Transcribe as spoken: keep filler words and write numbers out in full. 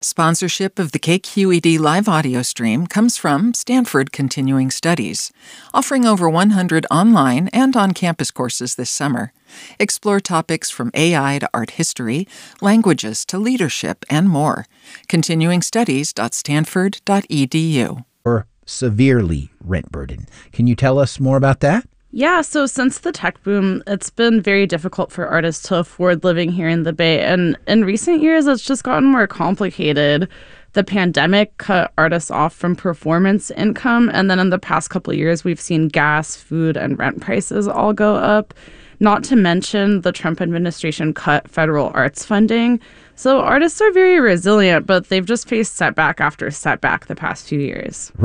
Sponsorship of the K Q E D live audio stream comes from Stanford Continuing Studies, offering over one hundred online and on-campus courses this summer. Explore topics from A I to art history, languages to leadership, and more. continuing studies dot stanford dot e d u. Or severely rent burden. Can you tell us more about that? Yeah, so since the tech boom, it's been very difficult for artists to afford living here in the Bay. And in recent years, it's just gotten more complicated. The pandemic cut artists off from performance income. And then in the past couple of years, we've seen gas, food, and rent prices all go up. Not to mention the Trump administration cut federal arts funding. So artists are very resilient, but they've just faced setback after setback the past few years.